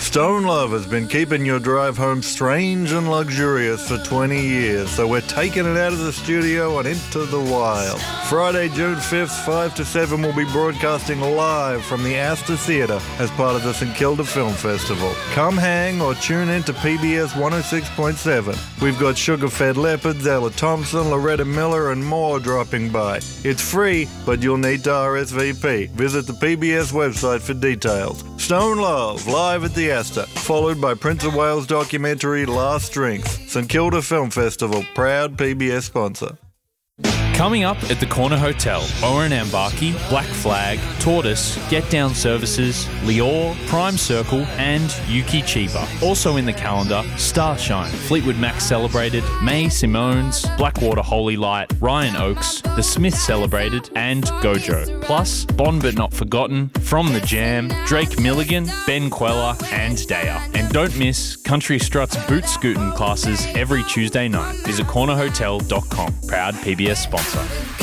Stone Love has been keeping your drive home strange and luxurious for 20 years, so we're taking it out of the studio and into the wild. Friday, June 5th, 5 to 7, we'll be broadcasting live from the Astor Theatre as part of the St Kilda Film Festival. Come hang or tune in to PBS 106.7. We've got Sugar-Fed Leopards, Ella Thompson, Loretta Miller, and more dropping by. It's free, but you'll need to RSVP. Visit the PBS website for details. Stone Love, live at the Astor, followed by Prince of Wales documentary Last Drinks. St Kilda Film Festival, proud PBS sponsor. Coming up at the Corner Hotel, Oran Ambaki, Black Flag, Tortoise, Get Down Services, Lior, Prime Circle and Yuki Chiba. Also in the calendar, Starshine, Fleetwood Mac Celebrated, May Simone's, Blackwater Holy Light, Ryan Oakes, The Smiths Celebrated and Gojo. Plus, Bond But Not Forgotten, From the Jam, Drake Milligan, Ben Queller and Daya. And don't miss Country Struts boot scooting classes every Tuesday night. Visit cornerhotel.com. Proud PBS sponsor.